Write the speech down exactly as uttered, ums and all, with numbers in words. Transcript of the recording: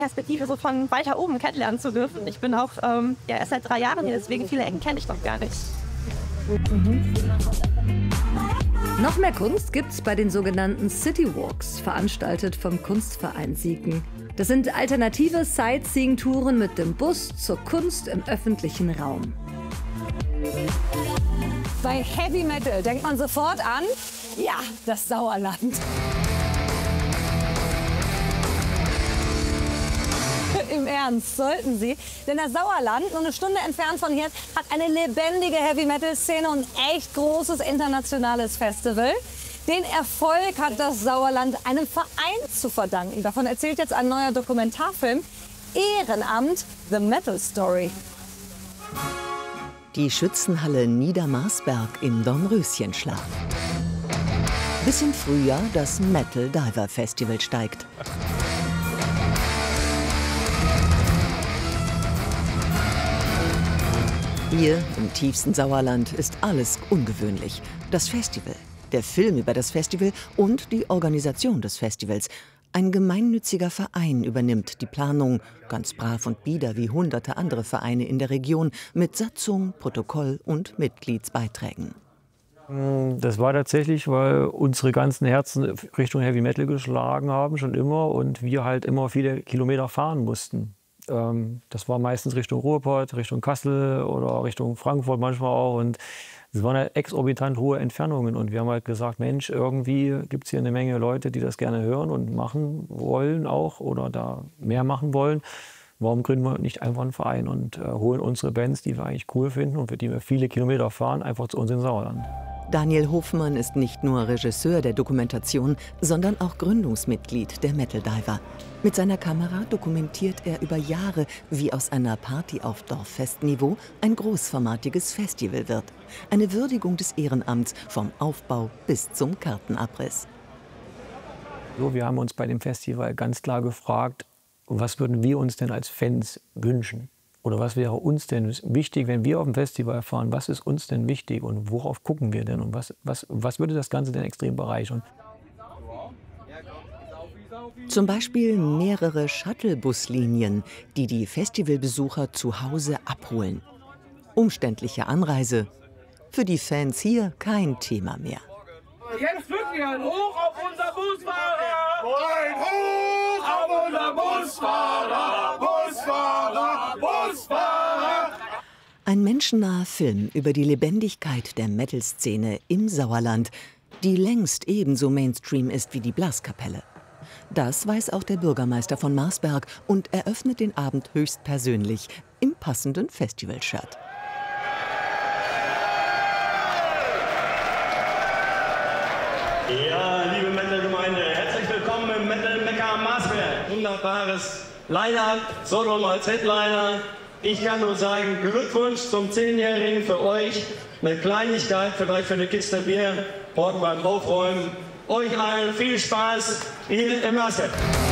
Perspektive so von weiter oben kennenlernen zu dürfen. Ich bin auch ähm, ja, erst seit drei Jahren hier, deswegen viele Ecken kenne ich noch gar nicht. Mhm. Noch mehr Kunst gibt's bei den sogenannten City Walks, veranstaltet vom Kunstverein Siegen. Das sind alternative Sightseeing-Touren mit dem Bus zur Kunst im öffentlichen Raum. Bei Heavy Metal denkt man sofort an, ja, das Sauerland. Im Ernst, sollten Sie. Denn das Sauerland, nur eine Stunde entfernt von hier, hat eine lebendige Heavy-Metal-Szene und ein echt großes internationales Festival. Den Erfolg hat das Sauerland einem Verein zu verdanken. Davon erzählt jetzt ein neuer Dokumentarfilm, Ehrenamt, The Metal Story. Die Schützenhalle Niedermarsberg im Dornröschenschlaf. Bis im Frühjahr das Metal Diver Festival steigt. Hier im tiefsten Sauerland ist alles ungewöhnlich. Das Festival, der Film über das Festival und die Organisation des Festivals. Ein gemeinnütziger Verein übernimmt die Planung, ganz brav und bieder wie hunderte andere Vereine in der Region, mit Satzung, Protokoll und Mitgliedsbeiträgen. Das war tatsächlich, weil unsere ganzen Herzen Richtung Heavy Metal geschlagen haben, schon immer, und wir halt immer viele Kilometer fahren mussten. Das war meistens Richtung Ruhrpott, Richtung Kassel oder Richtung Frankfurt manchmal auch. Und es waren halt exorbitant hohe Entfernungen. Und wir haben halt gesagt, Mensch, irgendwie gibt es hier eine Menge Leute, die das gerne hören und machen wollen auch oder da mehr machen wollen. Warum gründen wir nicht einfach einen Verein und äh, holen unsere Bands, die wir eigentlich cool finden und für die wir viele Kilometer fahren, einfach zu uns ins Sauerland. Daniel Hofmann ist nicht nur Regisseur der Dokumentation, sondern auch Gründungsmitglied der Metal Diver. Mit seiner Kamera dokumentiert er über Jahre, wie aus einer Party auf Dorffestniveau ein großformatiges Festival wird. Eine Würdigung des Ehrenamts vom Aufbau bis zum Kartenabriss. So, wir haben uns bei dem Festival ganz klar gefragt, was würden wir uns denn als Fans wünschen? Oder was wäre uns denn wichtig, wenn wir auf dem Festival fahren? Was ist uns denn wichtig und worauf gucken wir denn? Und was, was, was würde das Ganze denn extrem bereichern? Zum Beispiel mehrere Shuttlebuslinien, die die Festivalbesucher zu Hause abholen. Umständliche Anreise. Für die Fans hier kein Thema mehr. Jetzt drücken wir einen Hoch auf unser Busfahrer! Ein Hoch auf unser Busfahrer! Busfahrer! Busfahrer! Ein menschennaher Film über die Lebendigkeit der Metal-Szene im Sauerland, die längst ebenso Mainstream ist wie die Blaskapelle. Das weiß auch der Bürgermeister von Marsberg und eröffnet den Abend höchstpersönlich im passenden Festivalshirt. Ja, liebe Metal-Gemeinde, herzlich willkommen im Metal-Mekka Marsberg. Wunderbares Line-Up, Sodom als Headliner. Ich kann nur sagen, Glückwunsch zum Zehnjährigen für euch. Eine Kleinigkeit, vielleicht für eine Kiste Bier, morgen beim Aufräumen. Euch allen viel Spaß hier im Marsberg.